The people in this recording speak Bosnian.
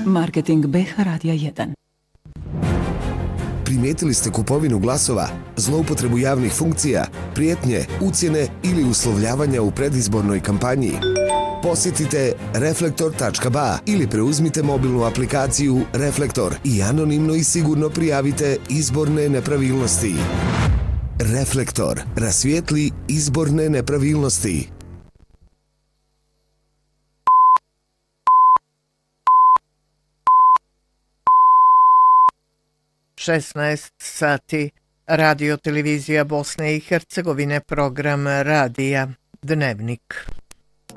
Marketing BH Radija 1. Primijetili ste kupovinu glasova, zloupotrebu javnih funkcija, prijetnje, ucjene ili uslovljavanja u predizbornoj kampanji? Posjetite reflektor.ba ili preuzmite mobilnu aplikaciju Reflektor i anonimno i sigurno prijavite izborne nepravilnosti. Reflektor rasvijetli izborne nepravilnosti. 16 sati, Radio Televizija Bosne i Hercegovine, program Radija Dnevnik.